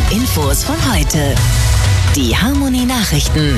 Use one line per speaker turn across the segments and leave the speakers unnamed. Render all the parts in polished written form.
Infos von heute. Die Harmony Nachrichten.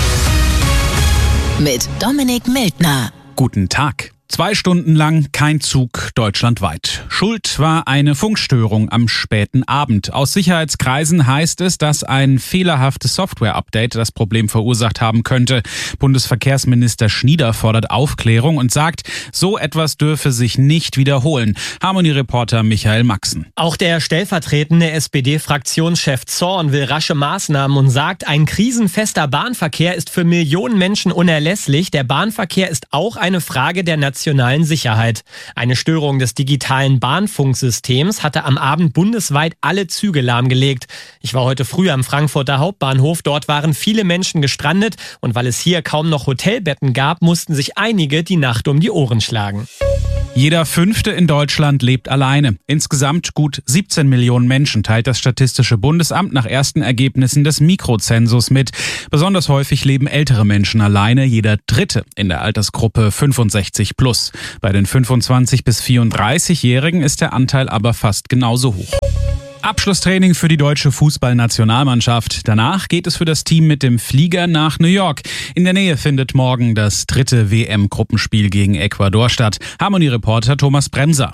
Mit Dominik Mildner.
Guten Tag. 2 Stunden lang kein Zug deutschlandweit. Schuld war eine Funkstörung am späten Abend. Aus Sicherheitskreisen heißt es, dass ein fehlerhaftes Software-Update das Problem verursacht haben könnte. Bundesverkehrsminister Schnieder fordert Aufklärung und sagt, so etwas dürfe sich nicht wiederholen. Harmony-Reporter Michael Maxen.
Auch der stellvertretende SPD-Fraktionschef Zorn will rasche Maßnahmen und sagt, ein krisenfester Bahnverkehr ist für Millionen Menschen unerlässlich. Der Bahnverkehr ist auch eine Frage der nationalen Sicherheit. Eine Störung des digitalen Bahnfunksystems hatte am Abend bundesweit alle Züge lahmgelegt. Ich war heute früh am Frankfurter Hauptbahnhof. Dort waren viele Menschen gestrandet und weil es hier kaum noch Hotelbetten gab, mussten sich einige die Nacht um die Ohren schlagen.
Jeder 5. in Deutschland lebt alleine. Insgesamt gut 17 Millionen Menschen teilt das Statistische Bundesamt nach ersten Ergebnissen des Mikrozensus mit. Besonders häufig leben ältere Menschen alleine, jeder 3. in der Altersgruppe 65 plus. Bei den 25- bis 34-Jährigen ist der Anteil aber fast genauso hoch. Abschlusstraining für die deutsche Fußballnationalmannschaft. Danach geht es für das Team mit dem Flieger nach New York. In der Nähe findet morgen das 3. WM-Gruppenspiel gegen Ecuador statt. Harmony-Reporter Thomas Bremser.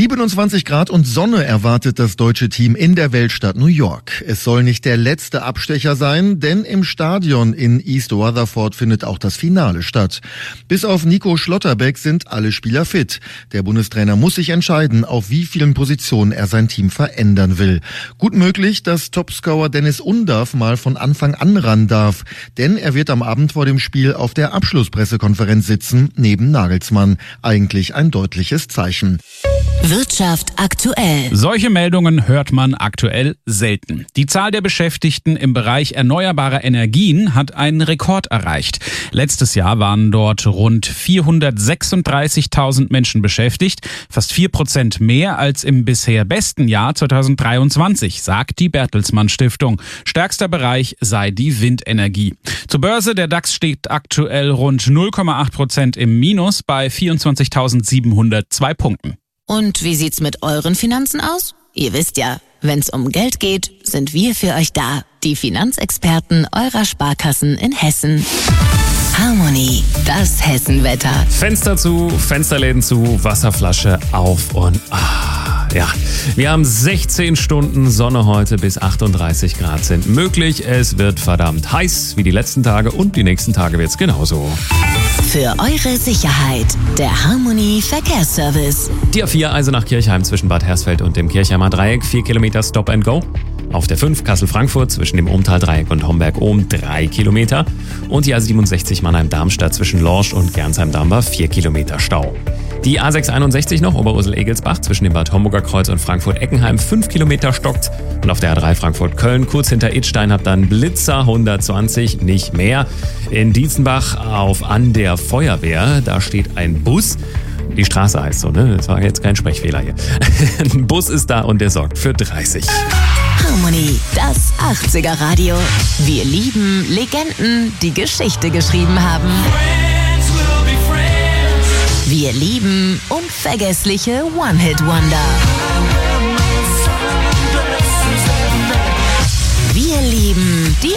27 Grad und Sonne erwartet das deutsche Team in der Weltstadt New York. Es soll nicht der letzte Abstecher sein, denn im Stadion in East Rutherford findet auch das Finale statt. Bis auf Nico Schlotterbeck sind alle Spieler fit. Der Bundestrainer muss sich entscheiden, auf wie vielen Positionen er sein Team verändern will. Gut möglich, dass Topscorer Dennis Undav mal von Anfang an ran darf, denn er wird am Abend vor dem Spiel auf der Abschlusspressekonferenz sitzen, neben Nagelsmann. Eigentlich ein deutliches Zeichen.
Wirtschaft aktuell.
Solche Meldungen hört man aktuell selten. Die Zahl der Beschäftigten im Bereich erneuerbarer Energien hat einen Rekord erreicht. Letztes Jahr waren dort rund 436.000 Menschen beschäftigt, fast 4% mehr als im bisher besten Jahr 2023, sagt die Bertelsmann Stiftung. Stärkster Bereich sei die Windenergie. Zur Börse, der DAX steht aktuell rund 0,8% im Minus bei 24.702 Punkten.
Und wie sieht's mit euren Finanzen aus? Ihr wisst ja, wenn's um Geld geht, sind wir für euch da. Die Finanzexperten eurer Sparkassen in Hessen. Harmony, das Hessenwetter.
Fenster zu, Fensterläden zu, Wasserflasche auf und ja, wir haben 16 Stunden Sonne heute, bis 38 Grad sind möglich. Es wird verdammt heiß wie die letzten Tage und die nächsten Tage wird's genauso.
Für eure Sicherheit, der Harmony Verkehrsservice.
Die A4 Eisenach-Kirchheim zwischen Bad Hersfeld und dem Kirchheimer Dreieck, 4 Kilometer Stop and Go. Auf der 5 Kassel-Frankfurt zwischen dem Ohmtal-Dreieck und Homberg-Ohm 3 Kilometer. Und die A67 Mannheim-Darmstadt zwischen Lorsch und Gernsheim-Dambach 4 Kilometer Stau. Die A661 noch, Oberursel-Egelsbach zwischen dem Bad Homburger Kreuz und Frankfurt-Eckenheim 5 Kilometer stockt. Und auf der A3 Frankfurt-Köln kurz hinter Idstein habt dann Blitzer 120, nicht mehr. In Dietzenbach auf An der Feuerwehr, da steht ein Bus. Die Straße heißt so, ne? Das war jetzt kein Sprechfehler hier. Ein Bus ist da und der sorgt für 30.
Harmony, das 80er Radio. Wir lieben Legenden, die Geschichte geschrieben haben. Wir lieben unvergessliche One-Hit-Wonder. Wir lieben die